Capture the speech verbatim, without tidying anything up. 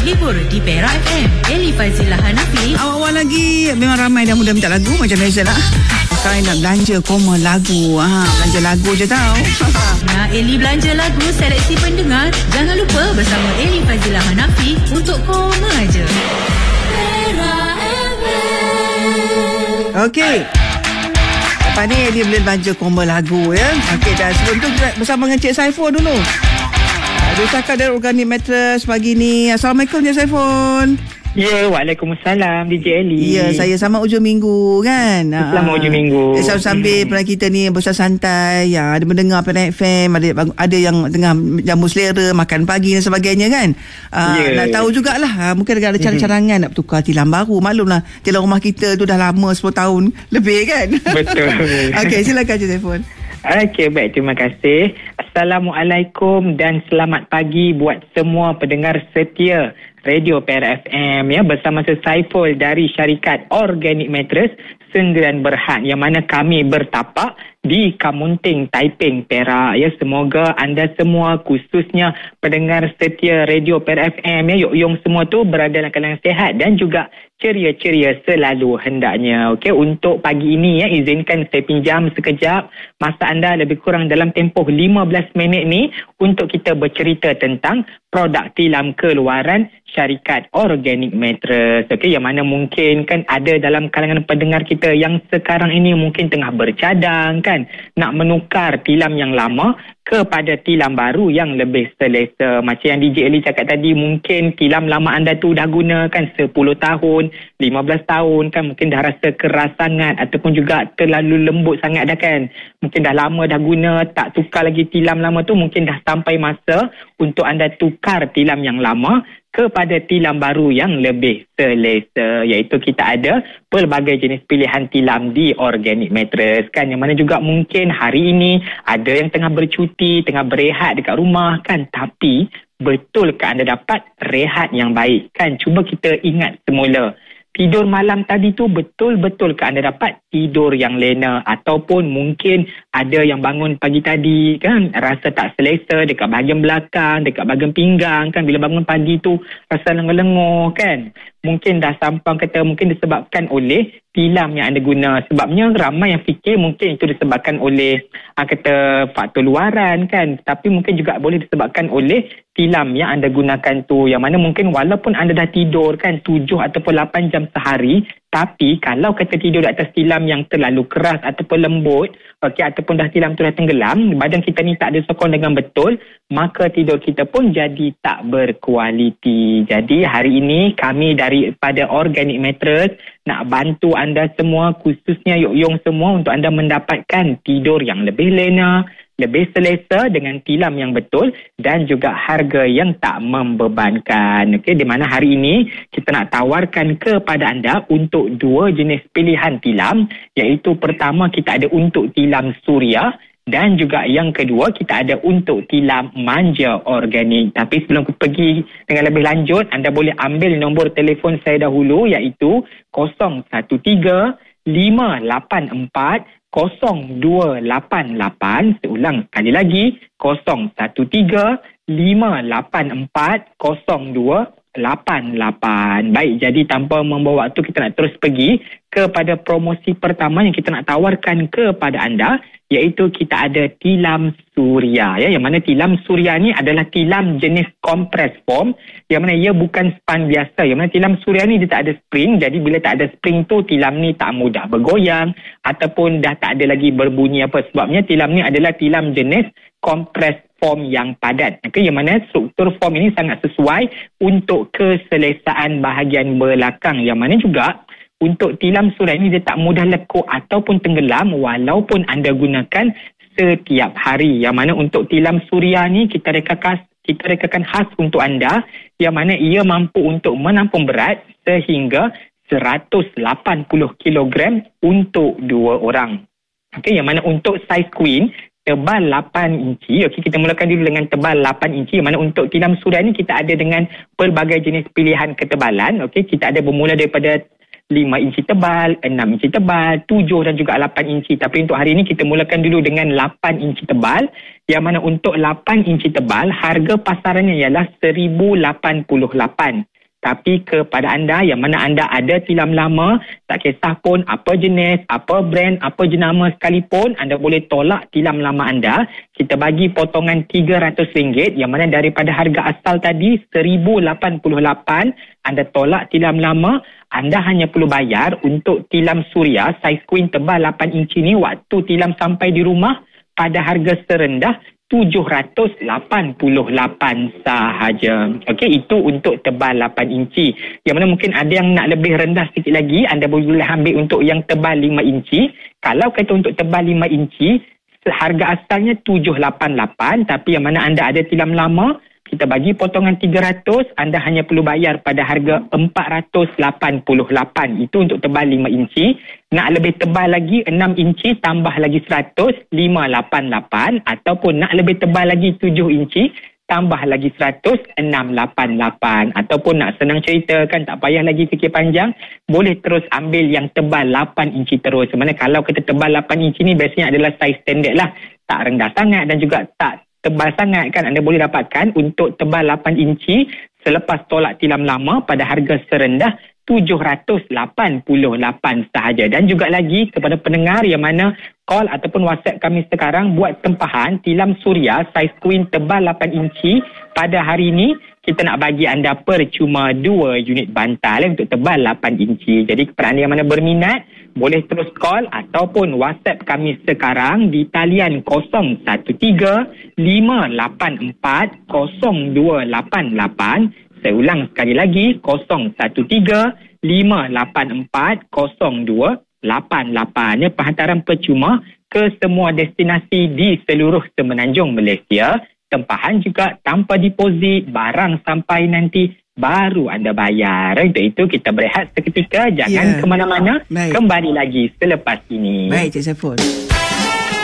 terhibur di Perak F M. Eli Fazilah Hanafi. Awal-awal lagi memang ramai dah muda minta lagu macam biasa lah. Sekarang nak belanja koma lagu. Ha, belanja lagu je tau. Nak Eli belanja lagu seleksi pendengar? Jangan lupa bersama Eli Fazilah Hanafi untuk koma aja. Perak F M. Okey. Lepas ni dia boleh belanja koma lagu ya. Okey, dan sebelum tu kita bersama dengan Cik Saiful dulu. Dia cakap dari Organic Mattress pagi ni. Assalamualaikum Cik Saiful. Ya, Waalaikumsalam D J Eli. Ya, saya selamat ujung minggu kan. Selamat ujung minggu. Eh, sambil hmm. pernah kita ni bersantai, ya, ada mendengar Perak F M, ada ada yang tengah jamu selera, makan pagi dan sebagainya kan. Uh, yeah. Nak tahu jugalah, uh, mungkin ada cara-carangan nak bertukar tilam baru. Maklumlah, tilam rumah kita tu dah lama sepuluh tahun lebih kan. Betul. Okey, silakan Cik Saiful. Okey, baik, terima kasih. Assalamualaikum dan selamat pagi buat semua pendengar setia Radio Perak F M ya, bersama saya Saiful dari syarikat Organic Mattress Sendirian Berhad yang mana kami bertapak di Kamunting, Taiping, Perak ya. Semoga anda semua khususnya pendengar setia Radio Perak F M ya, yuk-yung semua tu berada dalam keadaan sehat dan juga ceria-ceria selalu hendaknya. Okey, untuk pagi ini ya, izinkan saya pinjam sekejap masa anda lebih kurang dalam tempoh lima belas minit ni untuk kita bercerita tentang produk tilam keluaran syarikat Organic Mattress. Okey, yang mana mungkin kan ada dalam kalangan pendengar kita yang sekarang ini mungkin tengah bercadang kan, nak menukar tilam yang lama kepada tilam baru yang lebih selesa. Macam yang D J Eli cakap tadi, mungkin tilam lama anda tu dah guna kan sepuluh tahun, lima belas tahun kan, mungkin dah rasa keras sangat ataupun juga terlalu lembut sangat dah kan. Mungkin dah lama dah guna, tak tukar lagi tilam lama tu, mungkin dah sampai masa untuk anda tukar tilam yang lama kepada tilam baru yang lebih selesa, iaitu kita ada pelbagai jenis pilihan tilam di Organic Mattress kan, yang mana juga mungkin hari ini ada yang tengah bercuti, tengah berehat dekat rumah kan, tapi betulkah anda dapat rehat yang baik kan? Cuba kita ingat semula, tidur malam tadi tu betul-betul ke anda dapat tidur yang lena, ataupun mungkin ada yang bangun pagi tadi kan rasa tak selesa dekat bahagian belakang, dekat bahagian pinggang kan, bila bangun pagi tu rasa lengur-lengur kan. Mungkin dah sampang kata mungkin disebabkan oleh tilam yang anda guna. Sebabnya ramai yang fikir mungkin itu disebabkan oleh aa, kata faktor luaran kan, tapi mungkin juga boleh disebabkan oleh tilam yang anda gunakan tu, yang mana mungkin walaupun anda dah tidur kan tujuh ataupun lapan jam sehari, tapi kalau kata tidur di atas tilam yang terlalu keras ataupun lembut, okey, ataupun dah tilam tu dah tenggelam, badan kita ni tak ada sokong dengan betul, maka tidur kita pun jadi tak berkualiti. Jadi hari ini kami daripada Organic Mattress nak bantu anda semua, khususnya yuk-yung semua, untuk anda mendapatkan tidur yang lebih lena, lebih selesa dengan tilam yang betul dan juga harga yang tak membebankan. Okey, di mana hari ini kita nak tawarkan kepada anda untuk dua jenis pilihan tilam, iaitu pertama kita ada untuk tilam suria dan juga yang kedua kita ada untuk tilam manja organik. Tapi sebelum pergi dengan lebih lanjut, anda boleh ambil nombor telefon saya dahulu, iaitu kosong satu tiga lima lapan empat kosong dua lapan lapan. Seulang sekali lagi, kosong satu tiga lima lapan empat kosong dua lapan lapan. Baik, jadi tanpa membawa waktu, kita nak terus pergi kepada promosi pertama yang kita nak tawarkan kepada anda, iaitu kita ada tilam suria ya, yang mana tilam suria ni adalah tilam jenis compress foam, yang mana ia bukan span biasa, yang mana tilam suria ni dia tak ada spring. Jadi bila tak ada spring tu, tilam ni tak mudah bergoyang ataupun dah tak ada lagi berbunyi apa. Sebabnya tilam ni adalah tilam jenis compress foam yang padat. Okay, yang mana struktur foam ini sangat sesuai untuk keselesaan bahagian belakang, yang mana juga untuk tilam suria ini dia tak mudah lekuk ataupun tenggelam walaupun anda gunakan setiap hari. Yang mana untuk tilam suria ni kita rekakan kita rekakan khas untuk anda, yang mana ia mampu untuk menampung berat sehingga seratus lapan puluh kilogram untuk dua orang. Okey, yang mana untuk saiz queen tebal lapan inci. Okey, kita mulakan dulu dengan tebal lapan inci. Yang mana untuk tilam suria ni kita ada dengan pelbagai jenis pilihan ketebalan. Okey, kita ada bermula daripada lima inci tebal, enam inci tebal, tujuh dan juga lapan inci. Tapi untuk hari ini kita mulakan dulu dengan lapan inci tebal, yang mana untuk lapan inci tebal harga pasarannya ialah seribu lapan puluh lapan. Tapi kepada anda yang mana anda ada tilam lama, tak kisah pun apa jenis, apa brand, apa jenama sekalipun, anda boleh tolak tilam lama anda. Kita bagi potongan tiga ratus ringgit yang mana daripada harga asal tadi seribu lapan puluh lapan, anda tolak tilam lama, anda hanya perlu bayar untuk tilam suria saiz queen tebal lapan inci ni waktu tilam sampai di rumah pada harga serendah tujuh ratus lapan puluh lapan sahaja. Okey, itu untuk tebal lapan inci. Yang mana mungkin ada yang nak lebih rendah sikit lagi, anda boleh ambil untuk yang tebal lima inci. Kalau kata untuk tebal lima inci, harga asalnya tujuh lapan lapan, tapi yang mana anda ada tilam lama, kita bagi potongan tiga ratus, anda hanya perlu bayar pada harga empat ratus lapan puluh lapan. Itu untuk tebal lima inci. Nak lebih tebal lagi enam inci tambah lagi seratus, lima lapan lapan, ataupun nak lebih tebal lagi tujuh inci tambah lagi seratus, enam lapan lapan. Ataupun nak senang cerita kan, tak payah lagi fikir panjang, boleh terus ambil yang tebal lapan inci terus. Sebenarnya kalau kita tebal lapan inci ni biasanya adalah saiz standard lah, tak rendah sangat dan juga tak tebal sangat kan. Anda boleh dapatkan untuk tebal lapan inci selepas tolak tilam lama pada harga serendah tujuh ratus lapan puluh lapan sahaja. Dan juga lagi kepada pendengar yang mana call ataupun WhatsApp kami sekarang buat tempahan tilam suria saiz queen tebal lapan inci, pada hari ini kita nak bagi anda percuma dua unit bantal eh, untuk tebal lapan inci. Jadi kepada anda yang mana berminat, boleh terus call ataupun WhatsApp kami sekarang di talian kosong satu tiga lima lapan empat kosong dua lapan lapan. Saya ulang sekali lagi, kosong satu tiga lima lapan empat kosong dua lapan lapan. Ya, penghantaran percuma ke semua destinasi di seluruh Semenanjung Malaysia. Tempahan juga tanpa deposit, barang sampai nanti baru anda bayar. Untuk itu kita berehat seketika, jangan yeah. ke mana-mana. Baik. Kembali lagi selepas ini. Baik, Cik Saiful.